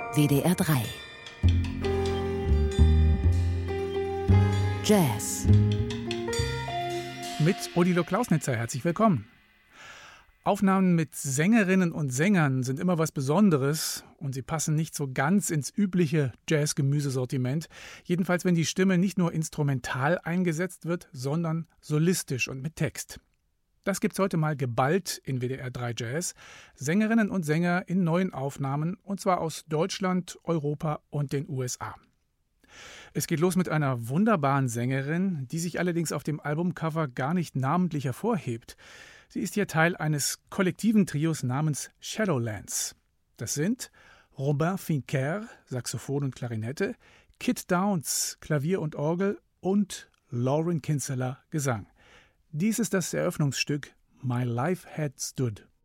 WDR 3 Jazz mit Odilo Klausnitzer. Herzlich willkommen. Aufnahmen mit Sängerinnen und Sängern sind immer was Besonderes und sie passen nicht so ganz ins übliche Jazz-Gemüsesortiment. Jedenfalls, wenn die Stimme nicht nur instrumental eingesetzt wird, sondern solistisch und mit Text. Das gibt's heute mal geballt in WDR 3 Jazz. Sängerinnen und Sänger in neuen Aufnahmen, und zwar aus Deutschland, Europa und den USA. Es geht los mit einer wunderbaren Sängerin, die sich allerdings auf dem Albumcover gar nicht namentlich hervorhebt. Sie ist hier Teil eines kollektiven Trios namens Shadowlands. Das sind Robin Fincker, Saxophon und Klarinette, Kit Downs, Klavier und Orgel und Lauren Kinseler, Gesang. Dies ist das Eröffnungsstück My Life Had Stood.